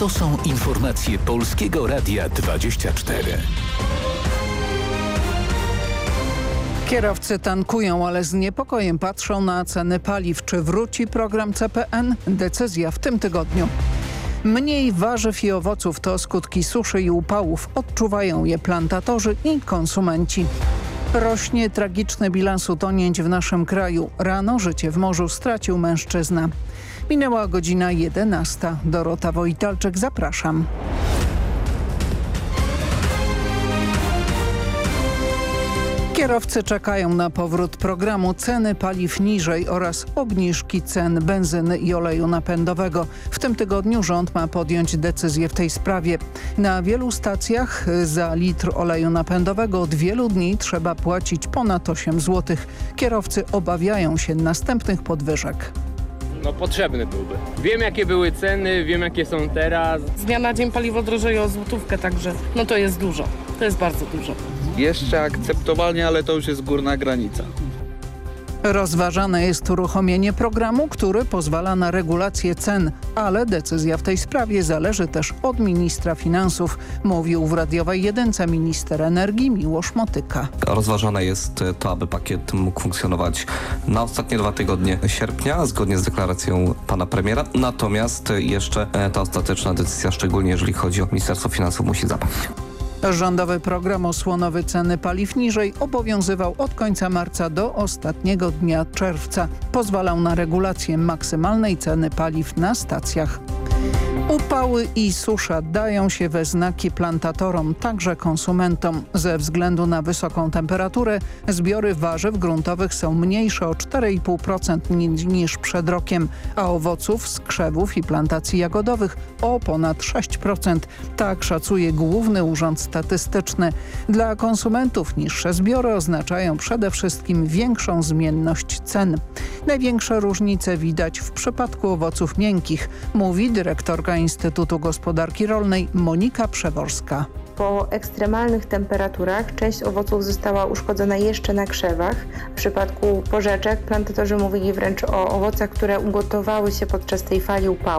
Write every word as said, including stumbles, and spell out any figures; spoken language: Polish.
To są informacje Polskiego Radia dwadzieścia cztery. Kierowcy tankują, ale z niepokojem patrzą na ceny paliw. Czy wróci program C P N? Decyzja w tym tygodniu. Mniej warzyw i owoców to skutki suszy i upałów. Odczuwają je plantatorzy i konsumenci. Rośnie tragiczny bilans utonięć w naszym kraju. Rano życie w morzu stracił mężczyzna. Minęła godzina jedenasta. Dorota Wojtalczyk, zapraszam. Kierowcy czekają na powrót programu Ceny paliw niżej oraz obniżki cen benzyny i oleju napędowego. W tym tygodniu rząd ma podjąć decyzję w tej sprawie. Na wielu stacjach za litr oleju napędowego od wielu dni trzeba płacić ponad osiem złotych. Kierowcy obawiają się następnych podwyżek. No potrzebny byłby. Wiem jakie były ceny, wiem jakie są teraz. Z dnia na dzień paliwo drożeje o złotówkę, także no to jest dużo. To jest bardzo dużo. Jeszcze akceptowalnie, ale to już jest górna granica. Rozważane jest uruchomienie programu, który pozwala na regulację cen, ale decyzja w tej sprawie zależy też od ministra finansów, mówił w radiowej jedynce minister energii Miłosz Motyka. Rozważane jest to, aby pakiet mógł funkcjonować na ostatnie dwa tygodnie sierpnia, zgodnie z deklaracją pana premiera. Natomiast jeszcze ta ostateczna decyzja, szczególnie jeżeli chodzi o Ministerstwo Finansów, musi zapaść. Rządowy program osłonowy ceny paliw niżej obowiązywał od końca marca do ostatniego dnia czerwca. Pozwalał na regulację maksymalnej ceny paliw na stacjach. Upały i susza dają się we znaki plantatorom, także konsumentom. Ze względu na wysoką temperaturę zbiory warzyw gruntowych są mniejsze o cztery i pół procent niż przed rokiem, a owoców z krzewów i plantacji jagodowych o ponad sześć procent. Tak szacuje Główny Urząd Statystyczny. Dla konsumentów niższe zbiory oznaczają przede wszystkim większą zmienność cen. Największe różnice widać w przypadku owoców miękkich, mówi dyrektorka Instytutu Gospodarki Rolnej Monika Przeworska. Po ekstremalnych temperaturach część owoców została uszkodzona jeszcze na krzewach. W przypadku porzeczek plantatorzy mówili wręcz o owocach, które ugotowały się podczas tej fali upału.